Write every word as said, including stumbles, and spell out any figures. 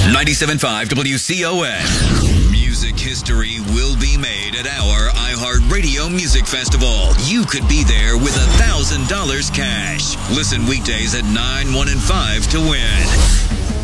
ninety-seven point five W C O N. Music history will be made at our iHeartRadio Music Festival. You could be there with one thousand dollars cash. Listen weekdays at nine, one, and five to win.